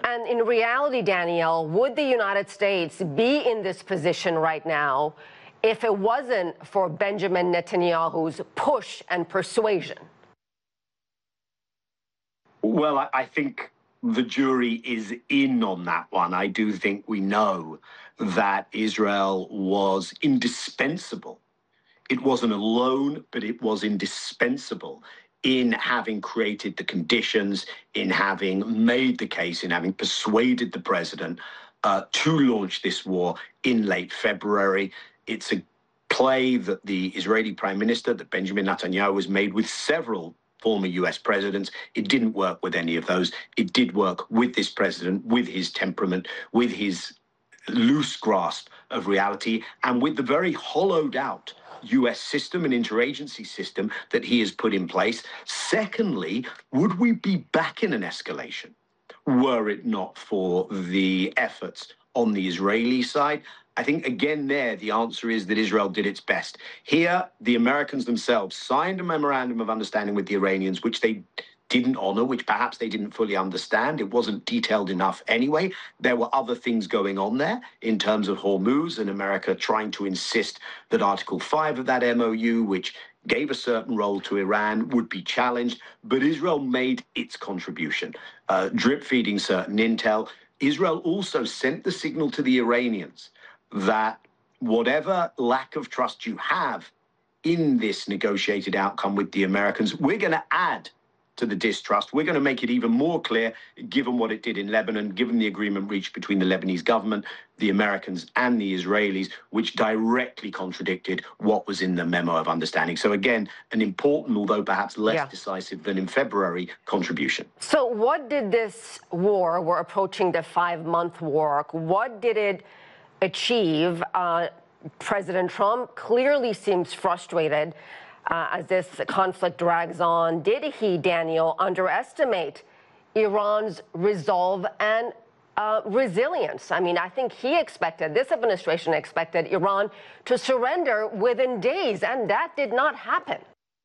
And in reality, Danielle, would the United States be in this position right now if it wasn't for Benjamin Netanyahu's push and persuasion? Well, I think the jury is in on that one. I do think we know that Israel was indispensable. It wasn't alone, but it was indispensable in having created the conditions, in having made the case, in having persuaded the president to launch this war in late February. It's a play that the Israeli Prime Minister, that Benjamin Netanyahu, has made with several former US presidents. It didn't work with any of those. It did work with this president, with his temperament, with his loose grasp of reality, and with the very hollowed out US system and interagency system that he has put in place. Secondly, would we be back in an escalation were it not for the efforts on the Israeli side? I think, again, there, the answer is that Israel did its best. Here, the Americans themselves signed a memorandum of understanding with the Iranians, which they didn't honor, which perhaps they didn't fully understand. It wasn't detailed enough anyway. There were other things going on there in terms of Hormuz and America trying to insist that Article 5 of that MOU, which gave a certain role to Iran, would be challenged. But Israel made its contribution, drip feeding certain intel. Israel also sent the signal to the Iranians that whatever lack of trust you have in this negotiated outcome with the Americans, we're going to add to the distrust. We're going to make it even more clear, given what it did in Lebanon, given the agreement reached between the Lebanese government, the Americans, and the Israelis, which directly contradicted what was in the memo of understanding. So again, an important, although perhaps less decisive than in February, contribution. So what did this war, we're approaching the 5-month war, what did it achieve? President Trump clearly seems frustrated as this conflict drags on. Did he, Daniel, underestimate Iran's resolve and resilience? I mean, I think this administration expected Iran to surrender within days, and that did not happen.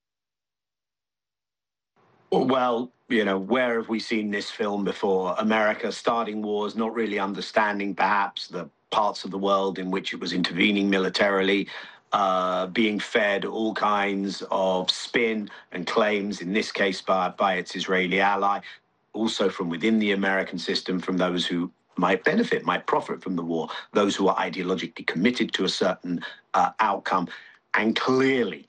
Well, you know, where have we seen this film before? America starting wars, not really understanding perhaps the parts of the world in which it was intervening militarily, being fed all kinds of spin and claims, in this case by its Israeli ally, also from within the American system, from those who might benefit, might profit from the war, those who are ideologically committed to a certain outcome. And clearly,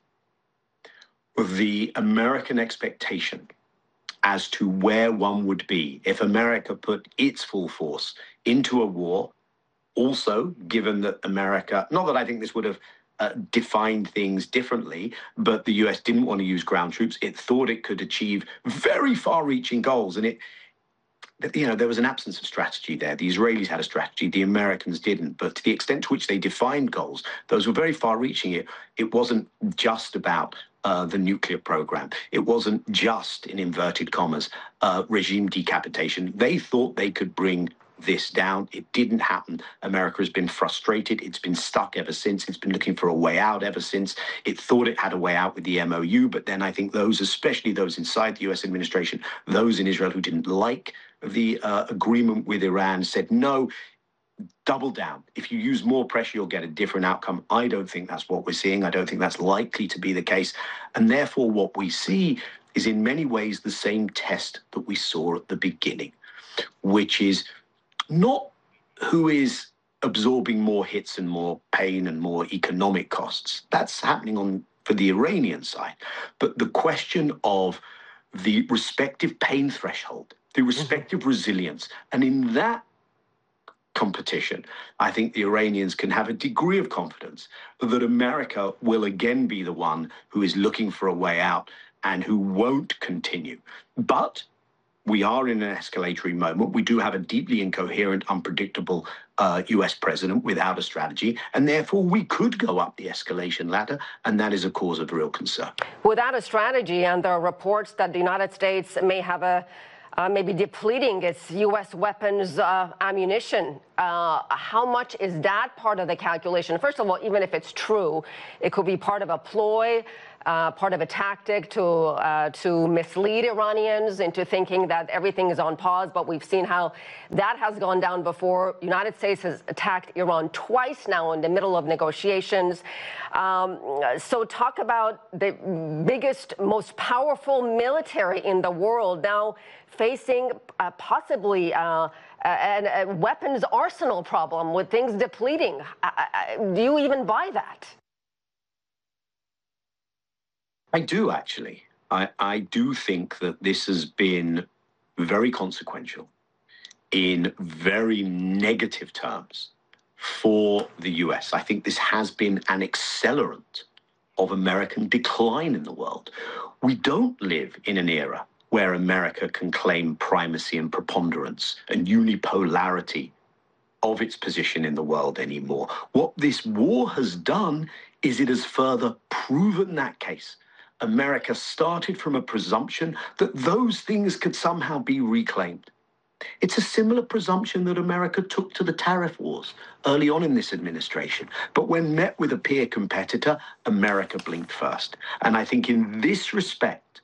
the American expectation as to where one would be if America put its full force into a war, also given that America, not that I think this would have defined things differently, but the US didn't want to use ground troops. It thought it could achieve very far-reaching goals, and there was an absence of strategy there. The Israelis had a strategy, the Americans didn't. But to the extent to which they defined goals, those were very far-reaching. It wasn't just about the nuclear program. It wasn't just, in inverted commas, regime decapitation. They thought they could bring this down. It didn't happen. America has been frustrated. It's been stuck ever since. It's been looking for a way out ever since. It thought it had a way out with the MOU, but then I think those, especially those inside the US administration, those in Israel who didn't like the agreement with Iran, said, no, double down. If you use more pressure, you'll get a different outcome. I don't think that's what we're seeing. I don't think that's likely to be the case. And therefore, what we see is in many ways the same test that we saw at the beginning, which is not who is absorbing more hits and more pain and more economic costs. That's happening for the Iranian side. But the question of the respective pain threshold, the respective resilience. And in that competition, I think the Iranians can have a degree of confidence that America will again be the one who is looking for a way out and who won't continue. But we are in an escalatory moment. We do have a deeply incoherent, unpredictable US president without a strategy, and therefore we could go up the escalation ladder, and that is a cause of real concern. Without a strategy, and there are reports that the United States may have maybe depleting its U.S. weapons ammunition. How much is that part of the calculation? First of all, even if it's true, it could be part of a ploy part of a tactic to mislead Iranians into thinking that everything is on pause. But we've seen how that has gone down before. United States has attacked Iran twice now in the middle of negotiations. So talk about the biggest, most powerful military in the world now facing possibly a weapons arsenal problem with things depleting. Do you even buy that? I do, actually. I do think that this has been very consequential in very negative terms for the US. I think this has been an accelerant of American decline in the world. We don't live in an era where America can claim primacy and preponderance and unipolarity of its position in the world anymore. What this war has done is it has further proven that case. America started from a presumption that those things could somehow be reclaimed. It's a similar presumption that America took to the tariff wars early on in this administration. But when met with a peer competitor, America blinked first. And I think in this respect,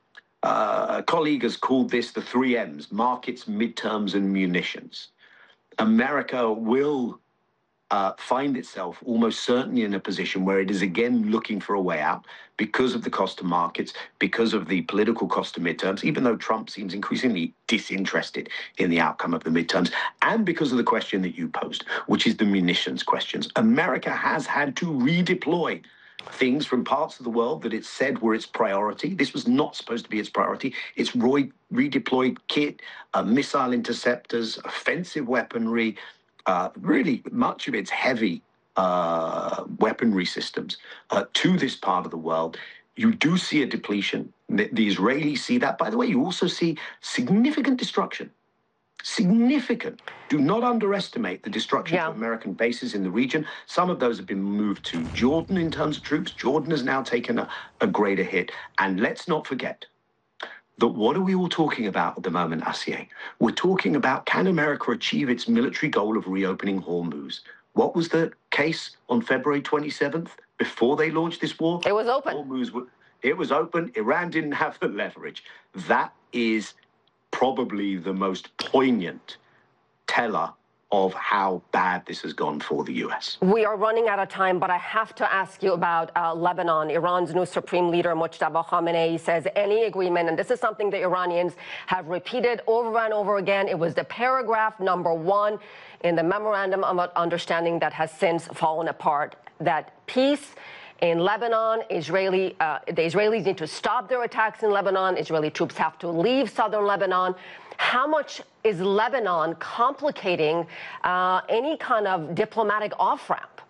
a colleague has called this the 3 M's, markets, midterms, and munitions. America will find itself almost certainly in a position where it is again looking for a way out because of the cost of markets, because of the political cost of midterms, even though Trump seems increasingly disinterested in the outcome of the midterms, and because of the question that you posed, which is the munitions questions. America has had to redeploy things from parts of the world that it said were its priority. This was not supposed to be its priority. It's redeployed kit, missile interceptors, offensive weaponry, really much of its heavy weaponry systems to this part of the world. You do see a depletion. The Israelis see that. By the way, you also see significant destruction. Significant. Do not underestimate the destruction of American bases in the region. Some of those have been moved to Jordan in terms of troops. Jordan has now taken a greater hit. And let's not forget that what are we all talking about at the moment, Asiye? We're talking about, can America achieve its military goal of reopening Hormuz? What was the case on February 27th before they launched this war? It was open. It was open. Iran didn't have the leverage. That is probably the most poignant teller of how bad this has gone for the U.S. We are running out of time, but I have to ask you about Lebanon. Iran's new supreme leader, Mojtaba Khamenei, says any agreement, and this is something the Iranians have repeated over and over again, it was the paragraph number 1 in the memorandum of understanding that has since fallen apart, that peace in Lebanon, the Israelis need to stop their attacks in Lebanon. Israeli troops have to leave southern Lebanon. How much is Lebanon complicating any kind of diplomatic off-ramp?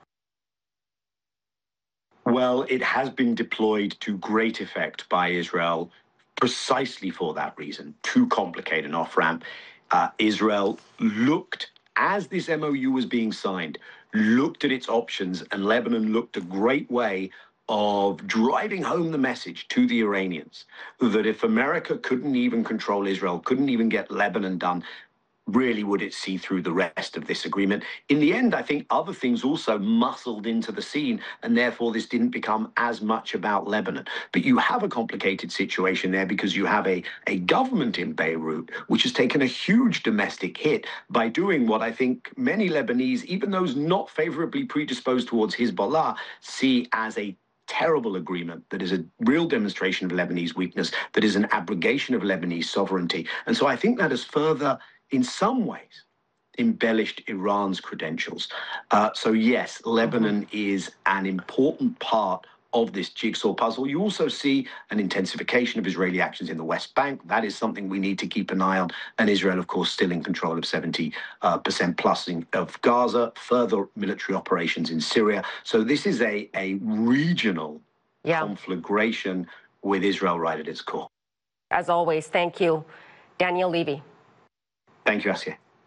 Well, it has been deployed to great effect by Israel precisely for that reason, to complicate an off-ramp. Israel looked, as this MOU was being signed, looked at its options, and Lebanon looked a great way of driving home the message to the Iranians that if America couldn't even control Israel, couldn't even get Lebanon done, really would it see through the rest of this agreement? In the end, I think other things also muscled into the scene, and therefore this didn't become as much about Lebanon. But you have a complicated situation there because you have a government in Beirut which has taken a huge domestic hit by doing what I think many Lebanese, even those not favorably predisposed towards Hezbollah, see as a terrible agreement that is a real demonstration of Lebanese weakness, that is an abrogation of Lebanese sovereignty. And so I think that has further, in some ways, embellished Iran's credentials. So yes, Lebanon is an important part of this jigsaw puzzle. You also see an intensification of Israeli actions in the West Bank. That is something we need to keep an eye on. And Israel, of course, still in control of 70% plus of Gaza, further military operations in Syria. So this is a regional conflagration with Israel right at its core. As always, thank you, Daniel Levy. Thank you, Asiye.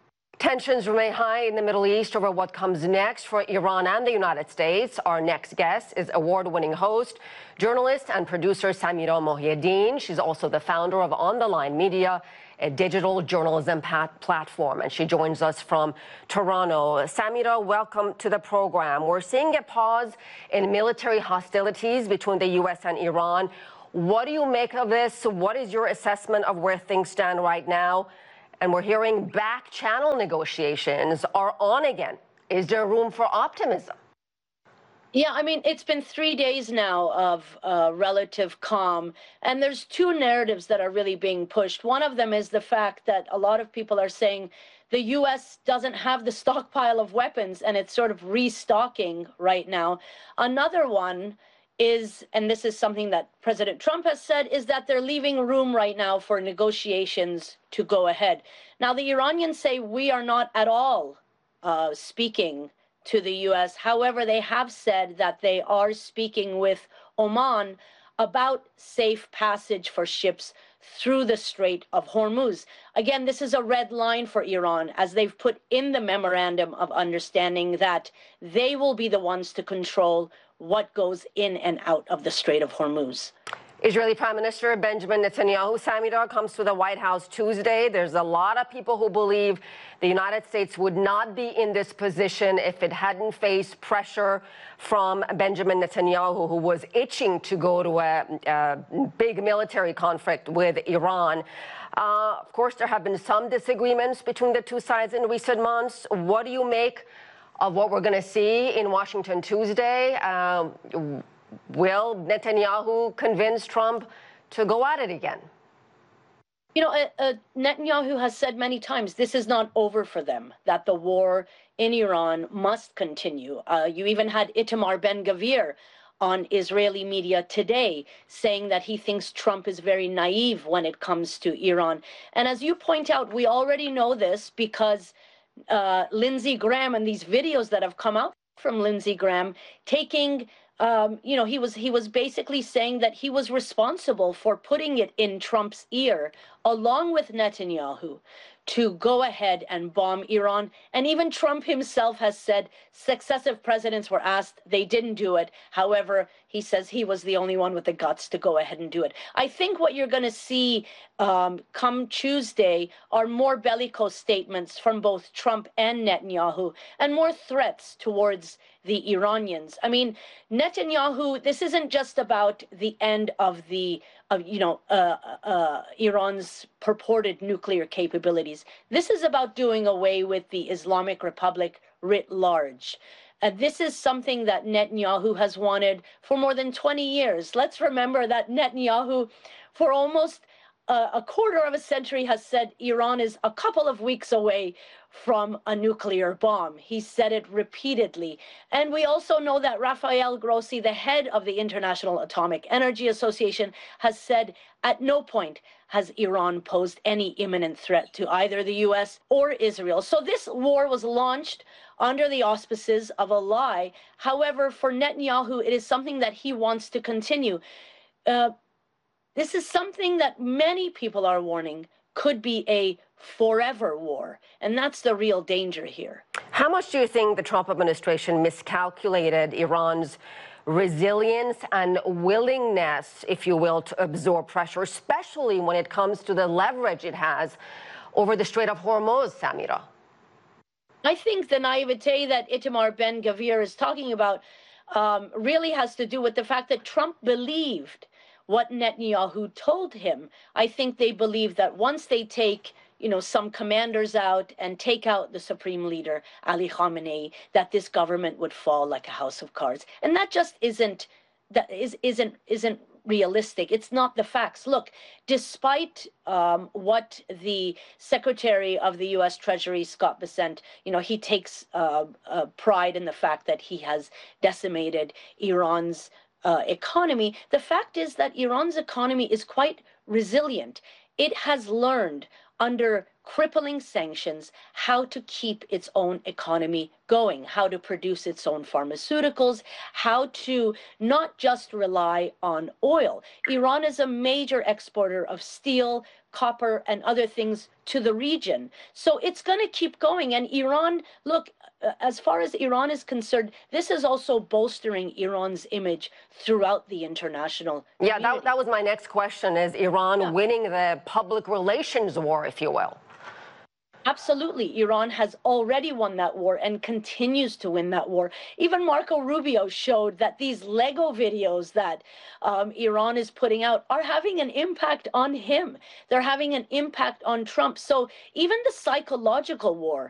Tensions remain high in the Middle East over what comes next for Iran and the United States. Our next guest is award-winning host, journalist, and producer Samira Mohyeddin. She's also the founder of On the Line Media, a digital journalism platform, and she joins us from Toronto. Samira, welcome to the program. We're seeing a pause in military hostilities between the U.S. and Iran. What do you make of this? What is your assessment of where things stand right now? And we're hearing back-channel negotiations are on again. Is there room for optimism? Yeah, I mean, it's been 3 days now of relative calm, and there's two narratives that are really being pushed. One of them is the fact that a lot of people are saying the U.S. doesn't have the stockpile of weapons, and it's sort of restocking right now. Another one is, and this is something that President Trump has said, is that they're leaving room right now for negotiations to go ahead. Now, the Iranians say we are not at all speaking to the U.S. However, they have said that they are speaking with Oman about safe passage for ships through the Strait of Hormuz. Again, this is a red line for Iran, as they've put in the memorandum of understanding that they will be the ones to control what goes in and out of the Strait of Hormuz. Israeli Prime Minister Benjamin Netanyahu, Samira, comes to the White House Tuesday. There's a lot of people who believe the United States would not be in this position if it hadn't faced pressure from Benjamin Netanyahu, who was itching to go to a big military conflict with Iran. Of course, there have been some disagreements between the two sides in recent months. What do you make of what we're going to see in Washington Tuesday? Will Netanyahu convince Trump to go at it again? You know, Netanyahu has said many times this is not over for them, that the war in Iran must continue. You even had Itamar Ben-Gvir on Israeli media today saying that he thinks Trump is very naive when it comes to Iran. And as you point out, we already know this because Lindsey Graham and these videos that have come out from Lindsey Graham taking you know, he was basically saying that he was responsible for putting it in Trump's ear, along with Netanyahu, to go ahead and bomb Iran. And even Trump himself has said successive presidents were asked, they didn't do it. However, he says he was the only one with the guts to go ahead and do it. I think what you're going to see come Tuesday are more bellicose statements from both Trump and Netanyahu, and more threats towards the Iranians. I mean, Netanyahu, this isn't just about the end of Iran's purported nuclear capabilities. This is about doing away with the Islamic Republic writ large. This is something that Netanyahu has wanted for more than 20 years. Let's remember that Netanyahu, for almost a quarter of a century, has said Iran is a couple of weeks away from a nuclear bomb. He said it repeatedly. And we also know that Rafael Grossi, the head of the International Atomic Energy Association, has said at no point has Iran posed any imminent threat to either the U.S. or Israel. So this war was launched under the auspices of a lie. However, for Netanyahu, it is something that he wants to continue. This is something that many people are warning could be a forever war. And that's the real danger here. How much do you think the Trump administration miscalculated Iran's resilience and willingness, if you will, to absorb pressure, especially when it comes to the leverage it has over the Strait of Hormuz, Samira? I think the naivete that Itamar Ben-Gvir is talking about really has to do with the fact that Trump believed what Netanyahu told him. I think they believe that once they take, you know, some commanders out and take out the supreme leader, Ali Khamenei, that this government would fall like a house of cards. And that just isn't realistic. It's not the facts. Look, despite what the Secretary of the U.S. Treasury, Scott Bessent, you know, he takes pride in the fact that he has decimated Iran's economy. The fact is that Iran's economy is quite resilient. It has learned under crippling sanctions how to keep its own economy going, how to produce its own pharmaceuticals, how to not just rely on oil. Iran is a major exporter of steel, copper and other things to the region. So it's going to keep going. And Iran, look, as far as Iran is concerned, this is also bolstering Iran's image throughout the international Yeah, community. that was my next question. Is Iran winning the public relations war, if you will? Absolutely. Iran has already won that war and continues to win that war. Even Marco Rubio showed that these Lego videos that Iran is putting out are having an impact on him. They're having an impact on Trump. So even the psychological war